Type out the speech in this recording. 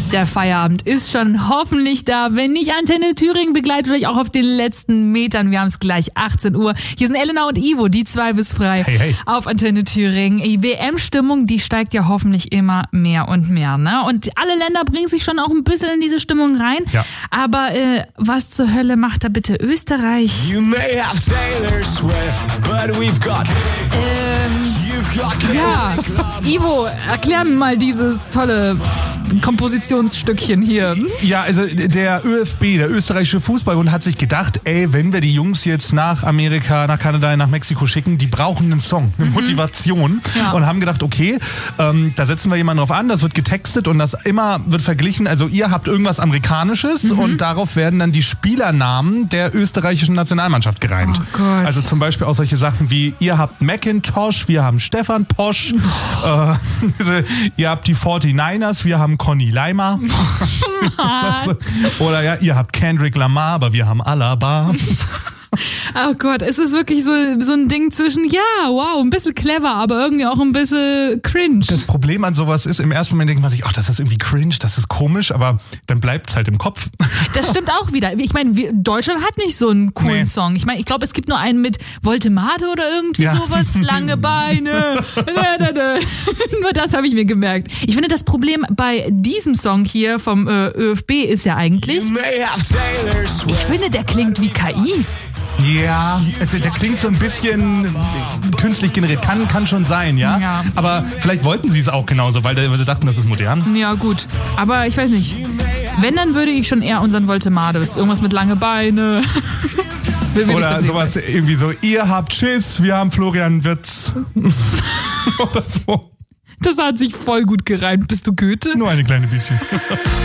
Der Feierabend ist schon hoffentlich da. Wenn nicht, Antenne Thüringen begleitet euch auch auf den letzten Metern. Wir haben es gleich 18 Uhr. Hier sind Elena und Ivo, die zwei bis frei. Hey. Auf Antenne Thüringen. Die WM-Stimmung, die steigt ja hoffentlich immer mehr und mehr. Ne? Und alle Länder bringen sich schon auch ein bisschen in diese Stimmung rein. Ja. Aber was zur Hölle macht da bitte Österreich? You may have Taylor Swift, but we've got Ja, Ivo, erklär mir mal dieses tolle Kompositionsstückchen hier. Ja, also der ÖFB, der österreichische Fußballbund, hat sich gedacht, wenn wir die Jungs jetzt nach Amerika, nach Kanada, nach Mexiko schicken, die brauchen einen Song, eine Motivation. Ja. Und haben gedacht, okay, da setzen wir jemanden drauf an, das wird getextet und das immer wird verglichen. Also ihr habt irgendwas Amerikanisches und darauf werden dann die Spielernamen der österreichischen Nationalmannschaft gereimt. Oh Gott. Also zum Beispiel auch solche Sachen wie, ihr habt Macintosh, wir haben Stefan Posch, ihr habt die 49ers, wir haben Conny Leimer. Oder ja, ihr habt Kendrick Lamar, aber wir haben Alaba. Oh Gott, es ist wirklich so ein Ding zwischen, ja, wow, ein bisschen clever, aber irgendwie auch ein bisschen cringe. Das Problem an sowas ist, im ersten Moment denkt man sich, ach, das ist irgendwie cringe, das ist komisch, aber dann bleibt es halt im Kopf. Das stimmt auch wieder. Ich meine, Deutschland hat nicht so einen coolen Song. Ich meine, ich glaube, es gibt nur einen mit Voltemade oder irgendwie sowas. Lange Beine. Nur das habe ich mir gemerkt. Ich finde, das Problem bei diesem Song hier vom ÖFB ist ja eigentlich, ich finde, der klingt wie KI. Ja, der klingt so ein bisschen künstlich generiert. Kann schon sein, ja? Aber vielleicht wollten sie es auch genauso, weil sie dachten, das ist modern. Ja, gut. Aber ich weiß nicht. Wenn, dann würde ich schon eher unseren Voltemade. Irgendwas mit lange Beine. Oder sowas irgendwie so, ihr habt Schiss, wir haben Florian Wirtz. Oder so. Das hat sich voll gut gereimt. Bist du Goethe? Nur eine kleine bisschen.